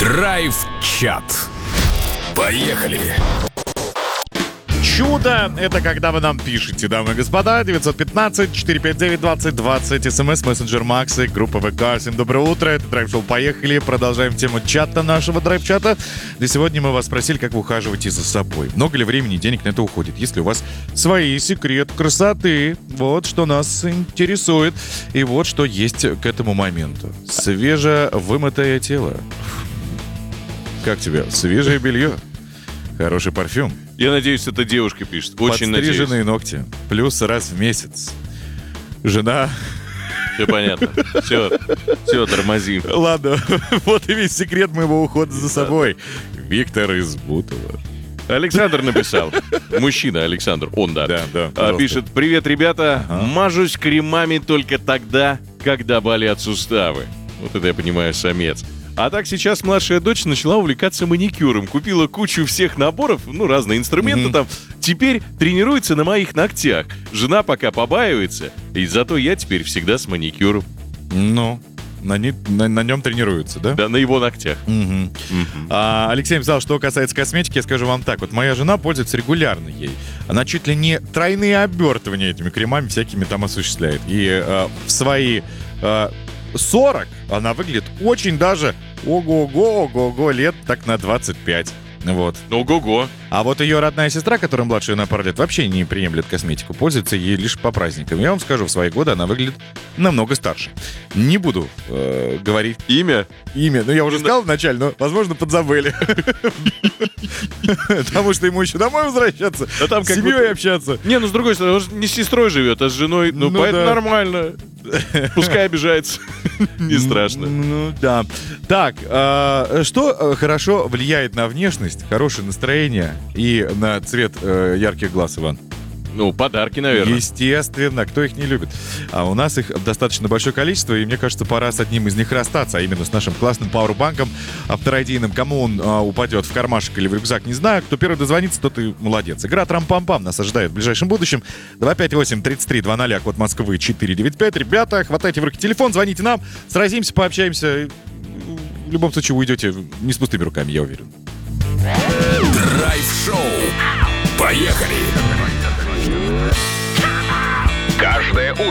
Драйв-чат. Поехали! Чудо — это когда вы нам пишете, дамы и господа. 915-459-2020, смс, мессенджер Макса и группа ВК. Всем доброе утро, это драйв-шоу «Поехали». Продолжаем тему чата нашего драйв-чата. И сегодня мы вас спросили, как вы ухаживаете за собой. Много ли времени и денег на это уходит? Есть ли у вас свои секреты красоты? Вот что нас интересует. И вот что есть к этому моменту. Свежевымытое тело. Как тебе? Свежее белье. Хороший парфюм. Я надеюсь, эта девушка пишет. Очень надеюсь. Подстриженные ногти. Плюс раз в месяц. Жена. Все понятно. Все, тормозим. Ладно, вот и весь секрет моего ухода за собой. Виктор из Бутова. Александр написал. Мужчина Александр. Он, да. Да. Пишет: привет, ребята. Мажусь кремами только тогда, когда болят суставы. Вот это я понимаю, самец. А так сейчас младшая дочь начала увлекаться маникюром. Купила кучу всех наборов, разные инструменты там. Теперь тренируется на моих ногтях. Жена пока побаивается, и зато я теперь всегда с маникюром. Ну, на нем тренируются, да? Да, на его ногтях. Алексей написал, что касается косметики, я скажу вам так. Вот моя жена пользуется регулярно ей. Она чуть ли не тройные обертывания этими кремами всякими там осуществляет. И в свои 40 она выглядит очень даже ого-го, лет так на 25. Вот. Ого-го. А вот ее родная сестра, которая младше на пару лет, вообще не приемлет косметику, пользуется ей лишь по праздникам. Я вам скажу, в свои годы она выглядит намного старше. Не буду говорить Имя? Ну, я уже сказал вначале, но, возможно, подзабыли. Потому что ему еще домой возвращаться, с семьей общаться. Не, с другой стороны, он же не с сестрой живет, а с женой. Поэтому нормально. Пускай обижается. Не страшно. Ну, да. Так, что хорошо влияет на внешность, хорошее настроение и на цвет ярких глаз, Иван? Подарки, наверное. Естественно, кто их не любит. А у нас их достаточно большое количество, и мне кажется, пора с одним из них расстаться, а именно с нашим классным пауэрбанком авторадийным. Кому он упадет в кармашек или в рюкзак, не знаю. Кто первый дозвонится, тот и молодец. Игра «Трам-пам-пам» нас ожидает в ближайшем будущем. 258-33-00, код Москвы 495. Ребята, хватайте в руки телефон, звоните нам, сразимся, пообщаемся. В любом случае уйдете не с пустыми руками, я уверен. Драйв-шоу. Поехали! Каждое утро